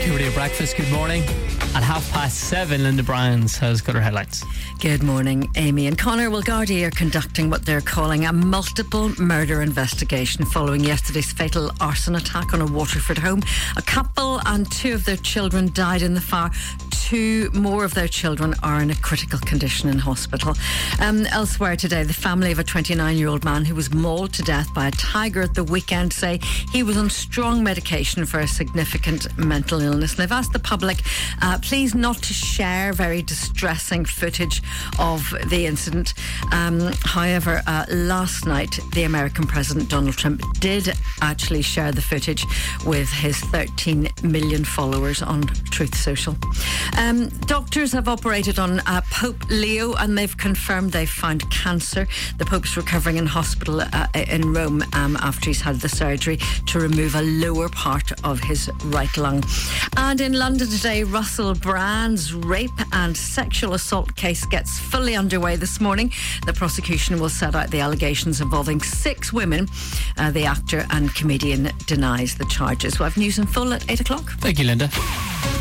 Over to your breakfast. Good morning. At 7:30, Linda Bryans has got her headlines. Good morning, Amy and Connor. Well, Gardaí are conducting what they're calling a multiple murder investigation following yesterday's fatal arson attack on a Waterford home. A couple and two of their children died in the fire. Two more of their children are in a critical condition in hospital. Elsewhere today, the family of a 29-year-old man who was mauled to death by a tiger at the weekend say he was on strong medication for a significant mental illness. And they've asked the public please not to share very distressing footage of the incident. However, last night, the American President Donald Trump did actually share the footage with his 13 million followers on Truth Social. Doctors have operated on Pope Leo and they've confirmed they've found cancer. The Pope's recovering in hospital in Rome after he's had the surgery to remove a lower part of his right lung. And in London today, Russell Brand's rape and sexual assault case gets fully underway this morning. The prosecution will set out the allegations involving 6 women. The actor and comedian denies the charges. We'll have news in full at 8 o'clock. Thank you, Linda.